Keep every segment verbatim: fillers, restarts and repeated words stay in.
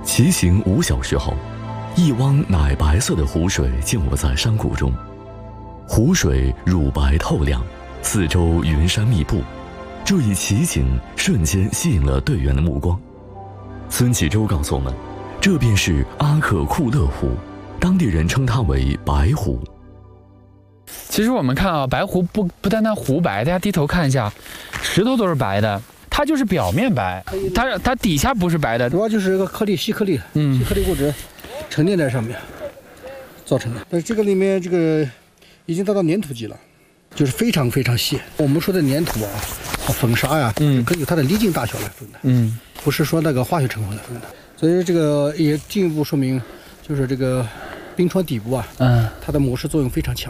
骑行五小时后，一汪奶白色的湖水浸没在山谷中，湖水乳白透亮，四周云山密布，这一奇景瞬间吸引了队员的目光。孙启洲告诉我们，这便是阿克库勒湖，当地人称它为白湖。 其实我们看啊，白湖不不单单湖白，大家低头看一下，石头都是白的，它就是表面白，它它底下不是白的， 主要就是一个颗粒细颗粒，嗯，细颗粒物质沉淀在上面造成的。但是这个里面这个已经达到粘土级了，就是非常非常细。我们说的粘土啊，粉砂呀，嗯，可以有它的粒径大小来分的，嗯，不是说那个化学成分来分的。所以这个也进一步说明，就是这个冰川底部啊，嗯，它的磨蚀作用非常强。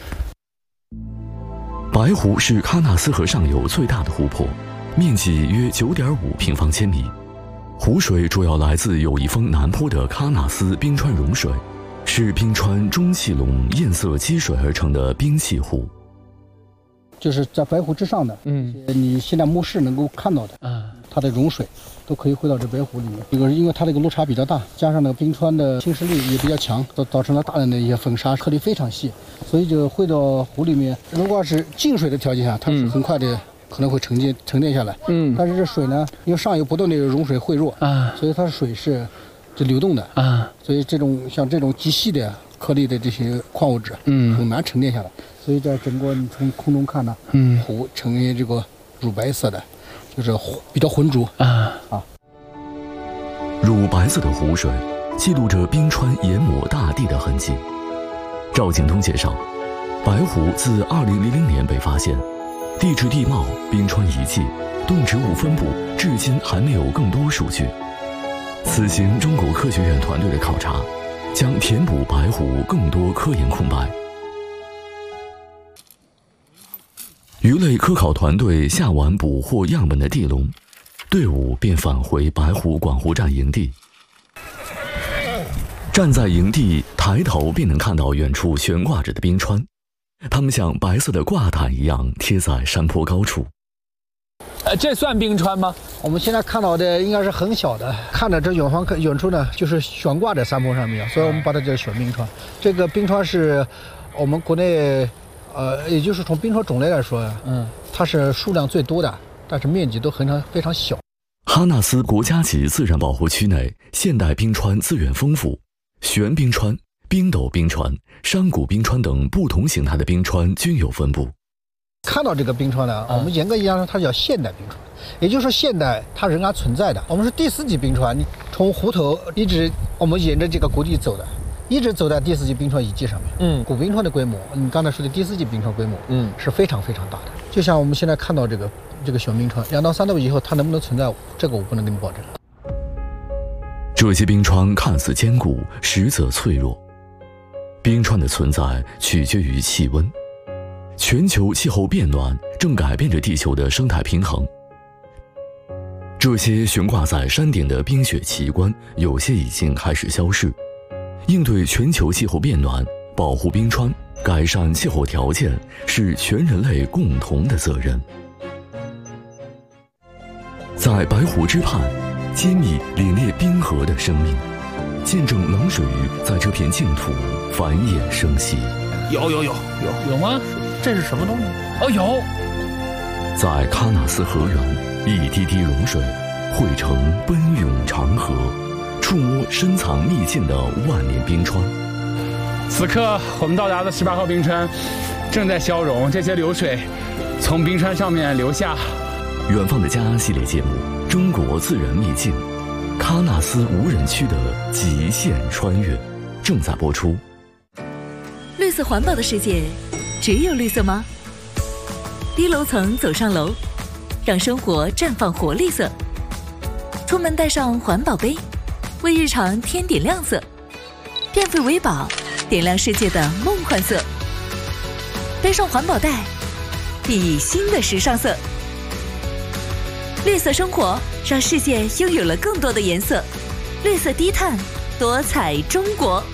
白湖是喀纳斯河上游最大的湖泊，面积约 九点五平方千米。湖水主要来自有一峰南坡的喀纳斯冰川融水，是冰川中气龙堰塞积水而成的冰碛湖。 就是在白湖之上的，嗯，你现在目视能够看到的，啊，它的融水都可以汇到这白湖里面。这个因为它这个落差比较大，加上那个冰川的侵蚀力也比较强，造造成了大量的一些粉砂，颗粒非常细，所以就汇到湖里面。如果是静水的条件下，它是很快的可能会沉淀沉淀下来，嗯，但是这水呢，因为上游不断的融水汇入啊，所以它的水是就流动的啊，所以这种像这种极细的颗粒的这些矿物质，嗯，很难沉淀下来。所以在整个你从空中看呢，嗯，湖呈现这个乳白色的，就是比较浑浊啊啊。 乳白色的湖水记录着冰川研磨大地的痕迹。赵景东介绍，白湖自二零零零年被发现，地质地貌、冰川遗迹、动植物分布至今还没有更多数据。此行中国科学院团队的考察，将填补白湖更多科研空白。鱼类科考团队下完捕获样本的地笼，队伍便返回白湖广湖站营地。站在营地，抬头便能看到远处悬挂着的冰川，它们像白色的挂毯一样贴在山坡高处。 呃，这算冰川吗？ 我们现在看到的应该是很小的，看着这远方远处呢，就是悬挂在山坡上面，所以我们把它叫悬冰川。这个冰川是我们国内。呃，也就是从冰川种类来说，嗯，它是数量最多的，但是面积都非常非常小。 哈纳斯国家级自然保护区内，现代冰川资源丰富，悬冰川、冰斗冰川、山谷冰川等不同形态的冰川均有分布。 看到这个冰川呢，我们严格意义上说，它叫现代冰川，也就是说现代它仍然存在的。我们是第四级冰川，你从湖头一直我们沿着这个谷底走的。一直走在第四级冰川遗迹上面，嗯，古冰川的规模，你刚才说的第四级冰川规模，嗯，是非常非常大的。就像我们现在看到这个这个悬冰川，两到三度以后它能不能存在，这个我不能跟你保证。 这些冰川看似坚固，实则脆弱。冰川的存在取决于气温，全球气候变暖正改变着地球的生态平衡。这些悬挂在山顶的冰雪奇观，有些已经开始消逝。应对全球气候变暖，保护冰川，改善气候条件，是全人类共同的责任。在白湖之畔，揭秘凛冽冰河的生命，见证冷水鱼在这片净土繁衍生息。 有有有有有吗？这是什么东西？哦，有。 在喀纳斯河源，一滴滴融水汇成奔涌长河。触摸深藏秘境的万年冰川。 此刻我们到达的十八号冰川正在消融，这些流水从冰川上面流下。 远方的家系列节目《中国自然秘境》，喀纳斯无人区的极限穿越正在播出。 绿色环保的世界，只有绿色吗？低楼层走上楼，让生活绽放活力色。出门带上环保杯，为日常添点亮色，变废为宝，点亮世界的梦幻色。背上环保袋，熠熠新的时尚色。绿色生活，让世界拥有了更多的颜色。绿色低碳，多彩中国。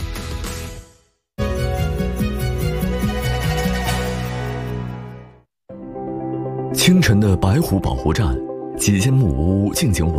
清晨的白湖保护站，几间木屋静静